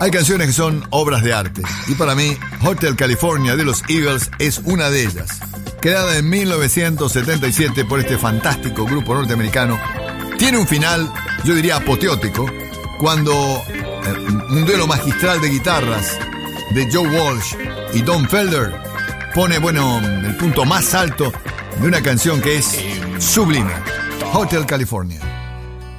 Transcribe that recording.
Hay canciones que son obras de arte, y para mí, Hotel California de los Eagles es una de ellas. Creada en 1977 por este fantástico grupo norteamericano, tiene un final, yo diría apoteótico, cuando un duelo magistral de guitarras de Joe Walsh y Don Felder pone, el punto más alto de una canción que es sublime. Hotel California.